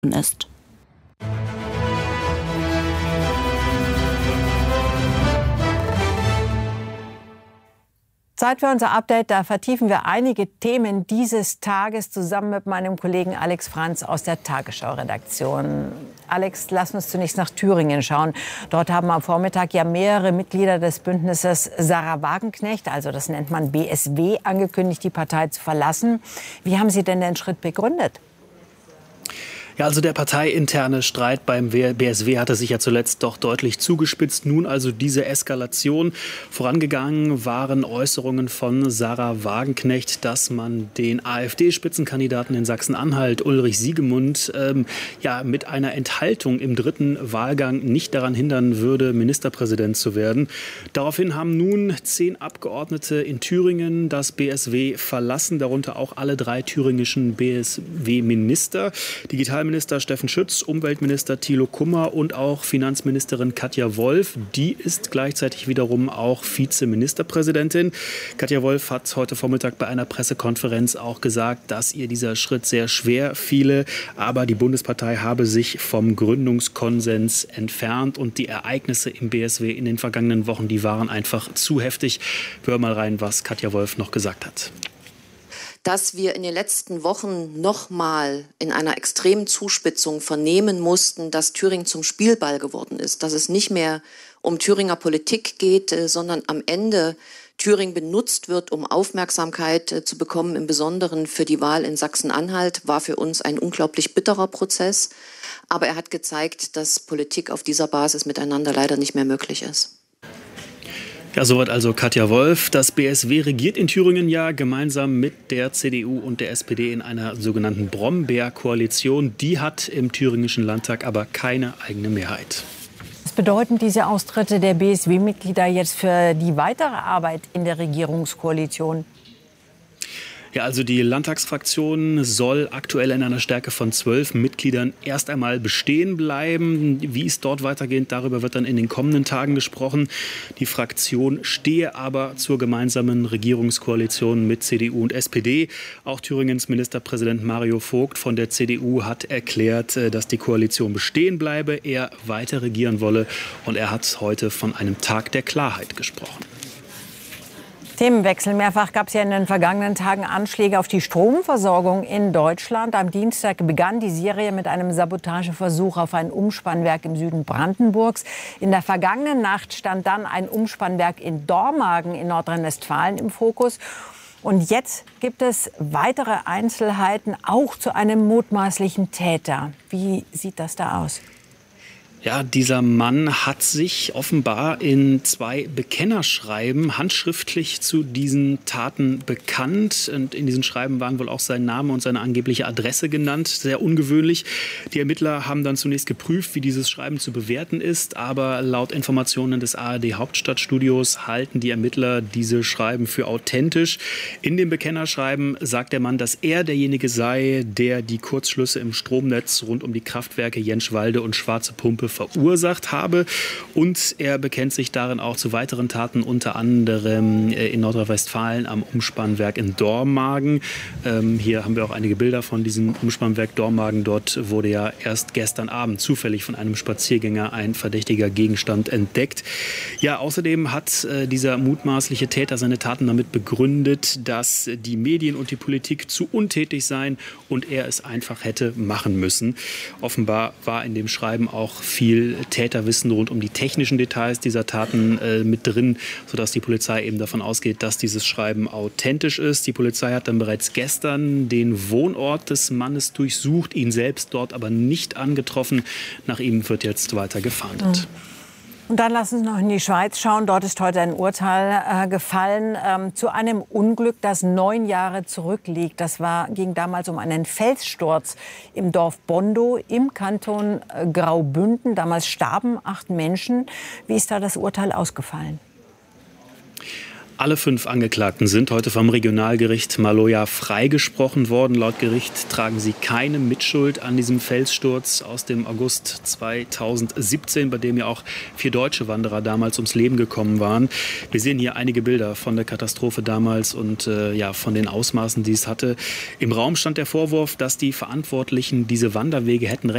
ist. Zeit für unser Update. Da vertiefen wir einige Themen dieses Tages zusammen mit meinem Kollegen Alex Franz aus der Tagesschau-Redaktion. Alex, lass uns zunächst nach Thüringen schauen. Dort haben am Vormittag ja mehrere Mitglieder des Bündnisses Sahra Wagenknecht, also das nennt man BSW, angekündigt, die Partei zu verlassen. Wie haben Sie denn den Schritt begründet? Ja, also der parteiinterne Streit beim BSW hatte sich ja zuletzt doch deutlich zugespitzt. Nun also diese Eskalation. Vorangegangen waren Äußerungen von Sahra Wagenknecht, dass man den AfD-Spitzenkandidaten in Sachsen-Anhalt, Ulrich Siegemund, mit einer Enthaltung im dritten Wahlgang nicht daran hindern würde, Ministerpräsident zu werden. Daraufhin haben nun 10 Abgeordnete in Thüringen das BSW verlassen, darunter auch alle 3 thüringischen BSW-Minister. Digitalminister Steffen Schütz, Umweltminister Thilo Kummer und auch Finanzministerin Katja Wolf. Die ist gleichzeitig wiederum auch Vizeministerpräsidentin. Katja Wolf hat heute Vormittag bei einer Pressekonferenz auch gesagt, dass ihr dieser Schritt sehr schwer fiele. Aber die Bundespartei habe sich vom Gründungskonsens entfernt und die Ereignisse im BSW in den vergangenen Wochen, die waren einfach zu heftig. Hör mal rein, was Katja Wolf noch gesagt hat. Dass wir in den letzten Wochen nochmal in einer extremen Zuspitzung vernehmen mussten, dass Thüringen zum Spielball geworden ist, dass es nicht mehr um Thüringer Politik geht, sondern am Ende Thüringen benutzt wird, um Aufmerksamkeit zu bekommen, im Besonderen für die Wahl in Sachsen-Anhalt, war für uns ein unglaublich bitterer Prozess. Aber er hat gezeigt, dass Politik auf dieser Basis miteinander leider nicht mehr möglich ist. Ja, soweit also Katja Wolf. Das BSW regiert in Thüringen ja gemeinsam mit der CDU und der SPD in einer sogenannten Brombeer-Koalition. Die hat im thüringischen Landtag aber keine eigene Mehrheit. Was bedeuten diese Austritte der BSW-Mitglieder jetzt für die weitere Arbeit in der Regierungskoalition? Ja, also die Landtagsfraktion soll aktuell in einer Stärke von 12 Mitgliedern erst einmal bestehen bleiben. Wie es dort weitergeht, darüber wird dann in den kommenden Tagen gesprochen. Die Fraktion stehe aber zur gemeinsamen Regierungskoalition mit CDU und SPD. Auch Thüringens Ministerpräsident Mario Vogt von der CDU hat erklärt, dass die Koalition bestehen bleibe, er weiter regieren wolle. Und er hat heute von einem Tag der Klarheit gesprochen. Themenwechsel. Mehrfach gab es ja in den vergangenen Tagen Anschläge auf die Stromversorgung in Deutschland. Am Dienstag begann die Serie mit einem Sabotageversuch auf ein Umspannwerk im Süden Brandenburgs. In der vergangenen Nacht stand dann ein Umspannwerk in Dormagen in Nordrhein-Westfalen im Fokus. Und jetzt gibt es weitere Einzelheiten, auch zu einem mutmaßlichen Täter. Wie sieht das da aus? Ja, dieser Mann hat sich offenbar in 2 Bekennerschreiben handschriftlich zu diesen Taten bekannt. Und in diesen Schreiben waren wohl auch sein Name und seine angebliche Adresse genannt. Sehr ungewöhnlich. Die Ermittler haben dann zunächst geprüft, wie dieses Schreiben zu bewerten ist. Aber laut Informationen des ARD Hauptstadtstudios halten die Ermittler diese Schreiben für authentisch. In dem Bekennerschreiben sagt der Mann, dass er derjenige sei, der die Kurzschlüsse im Stromnetz rund um die Kraftwerke Jenschwalde und Schwarze Pumpe verursacht habe. Und er bekennt sich darin auch zu weiteren Taten, unter anderem in Nordrhein-Westfalen am Umspannwerk in Dormagen. Hier haben wir auch einige Bilder von diesem Umspannwerk Dormagen. Dort wurde ja erst gestern Abend zufällig von einem Spaziergänger ein verdächtiger Gegenstand entdeckt. Ja, außerdem hat dieser mutmaßliche Täter seine Taten damit begründet, dass die Medien und die Politik zu untätig seien und er es einfach hätte machen müssen. Offenbar war in dem Schreiben auch viel Täterwissen rund um die technischen Details dieser Taten mit drin, sodass die Polizei eben davon ausgeht, dass dieses Schreiben authentisch ist. Die Polizei hat dann bereits gestern den Wohnort des Mannes durchsucht, ihn selbst dort aber nicht angetroffen. Nach ihm wird jetzt weiter gefahndet. Und dann lassen Sie uns noch in die Schweiz schauen. Dort ist heute ein Urteil gefallen zu einem Unglück, das 9 Jahre zurückliegt. Ging damals um einen Felssturz im Dorf Bondo im Kanton Graubünden. Damals starben 8 Menschen. Wie ist da das Urteil ausgefallen? Alle 5 Angeklagten sind heute vom Regionalgericht Maloja freigesprochen worden. Laut Gericht tragen sie keine Mitschuld an diesem Felssturz aus dem August 2017, bei dem ja auch 4 deutsche Wanderer damals ums Leben gekommen waren. Wir sehen hier einige Bilder von der Katastrophe damals und von den Ausmaßen, die es hatte. Im Raum stand der Vorwurf, dass die Verantwortlichen diese Wanderwege hätten